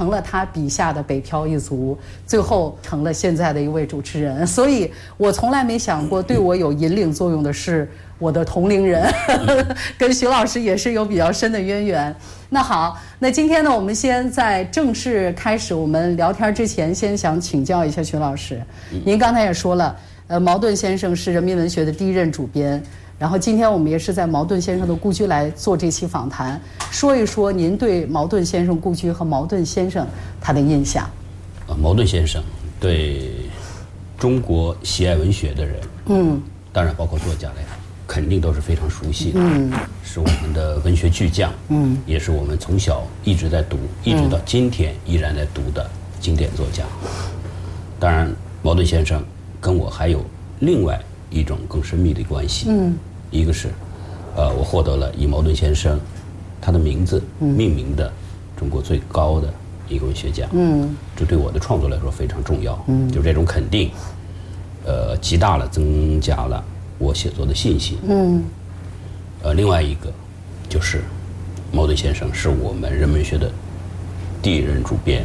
成了他笔下的北漂一族，最后成了现在的一位主持人。所以我从来没想过对我有引领作用的是我的同龄人，跟徐老师也是有比较深的渊源。那好，那今天呢，我们先在正式开始我们聊天之前，先想请教一下徐老师。您刚才也说了，茅盾先生是人民文学的第一任主编，然后今天我们也是在茅盾先生的故居来做这期访谈，说一说您对茅盾先生故居和茅盾先生他的印象。 茅盾先生对中国喜爱文学的人，当然包括作家来说，肯定都是非常熟悉的，是我们的文学巨匠，也是我们从小一直在读，一直到今天依然在读的经典作家。当然，茅盾先生跟我还有另外一种更深密的关系，一个是，我获得了以茅盾先生他的名字命名的中国最高的一个文学奖，这对我的创作来说非常重要，就这种肯定，极大了增加了我写作的信心，另外一个就是茅盾先生是我们人文学的第一任主编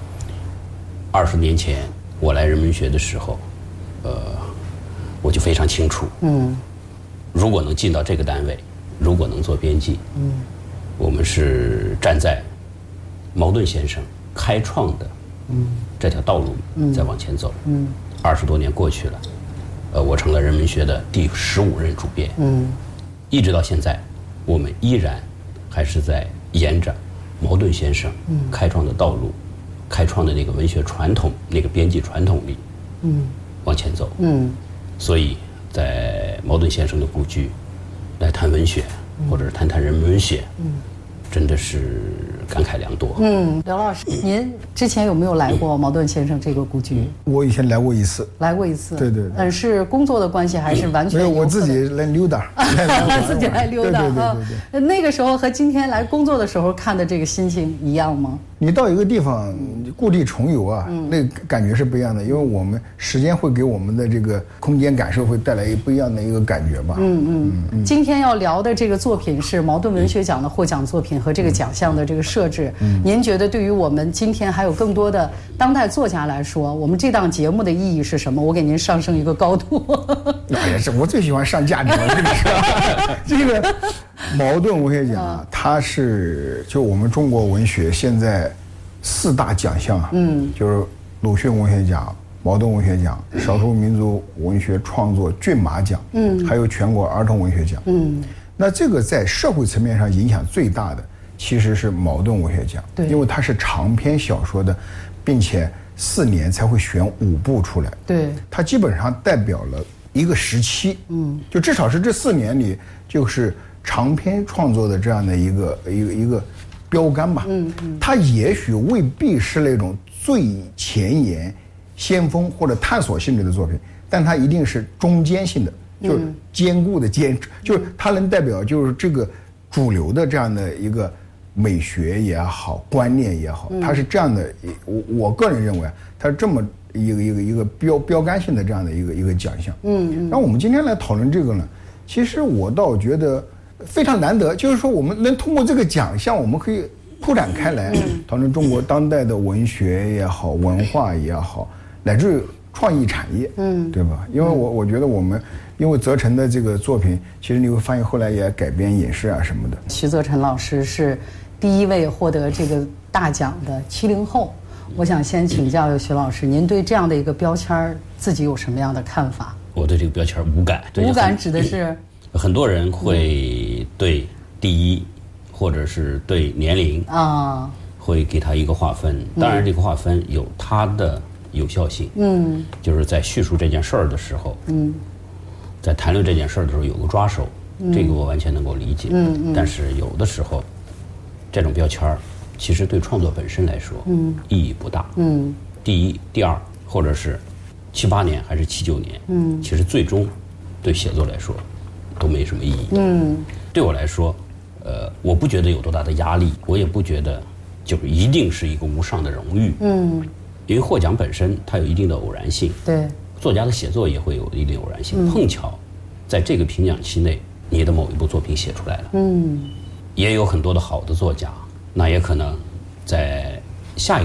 ，20年前我来人文学的时候，我就非常清楚，如果能进到这个单位，如果能做编辑，我们是站在茅盾先生开创的这条道路在往前走，20多年过去了，我成了人文学的第15任主编，一直到现在，我们依然还是在沿着茅盾先生开创的道路，开创的那个文学传统，那个编辑传统里，往前走，所以在茅盾先生的故居来谈文学，或者是谈人文学，真的是感慨良多。 刘老师，您之前有没有来过茅盾先生这个故居？ 我以前来过一次。 来过一次。 对对对。 是工作的关系还是完全？ 没有，我自己来溜达。 自己来溜达。 对。 那个时候和今天来工作的时候看的这个心情一样吗？ 你到一个地方故地重游啊，那个感觉是不一样的，因为我们时间会给我们的这个空间感受会带来不一样的一个感觉吧。 今天要聊的这个作品是茅盾文学奖的获奖作品和这个奖项的这个设置。您觉得对于我们今天还有更多的当代作家来说，我们这档节目的意义是什么？我给您上升一个高度。 哎呀，我最喜欢上价值了，这个是这个茅盾文学奖啊，它是就我们中国文学现在4大奖项啊，就是鲁迅文学奖、茅盾文学奖、少数民族文学创作骏马奖，还有全国儿童文学奖。那这个在社会层面上影响最大的其实是茅盾文学奖，因为它是长篇小说的，并且4年才会选5部出来。 对， 它基本上代表了一个时期，就至少是这4年里，就是长篇创作的这样的一个标杆吧。它也许未必是那种最前沿、先锋或者探索性质的作品，但它一定是中间性的，就是坚固的就是它能代表就是这个主流的这样的一个美学也好，观念也好，它是这样的。我个人认为，它是这么一个标杆性的这样的一个奖项。然后我们今天来讨论这个呢，其实我倒觉得非常难得，就是说我们能通过这个奖项，我们可以铺展开来讨论中国当代的文学也好，文化也好，乃至于创意产业，对吧？因为我觉得我们因为泽成的这个作品，其实你会发现后来也改编影视啊什么的。 徐泽成老师是第一位获得这个大奖的70后。我想先请教徐老师，您对这样的一个标签自己有什么样的看法？ 我对这个标签无感。 无感指的是很多人会对第一，或者是对年龄啊，会给他一个划分。当然，这个划分有它的有效性。就是在叙述这件事儿的时候，在谈论这件事儿的时候有个抓手，这个我完全能够理解。但是有的时候，这种标签其实对创作本身来说，意义不大。第一、第二，或者是7、8年还是7、9年，其实最终对写作来说都没什么意义。对我来说，我不觉得有多大的压力，我也不觉得就是一定是一个无上的荣誉。因为获奖本身它有一定的偶然性。 对， 作家的写作也会有一定偶然性。碰巧在这个评奖期内，你的某一部作品写出来了。也有很多的好的作家，那也可能在下一个